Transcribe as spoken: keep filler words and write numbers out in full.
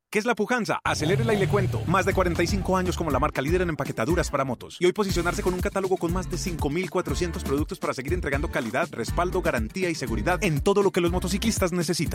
¿Qué es la pujanza? Acelérela y le cuento. Más de cuarenta y cinco años como la marca líder en empaquetaduras para motos. Y hoy posicionarse con un catálogo con más de cinco mil cuatrocientos productos para seguir entregando calidad, respaldo, garantía y seguridad en todo lo que los motociclistas necesitan.